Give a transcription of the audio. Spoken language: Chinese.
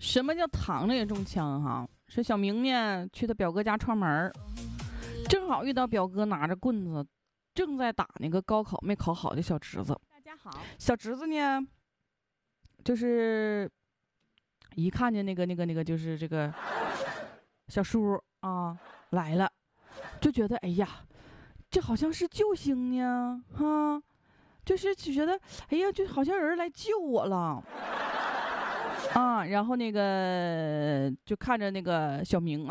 什么叫躺着也中枪哈？说小明呢去他表哥家串门，正好遇到表哥拿着棍子，正在打那个高考没考好的小侄子。大家好，小侄子呢，就是一看见那个，就是这个小叔啊来了，就觉得哎呀，这好像是救星呢，哈，就是觉得哎呀，就好像有人来救我了。啊，然后那个就看着那个小明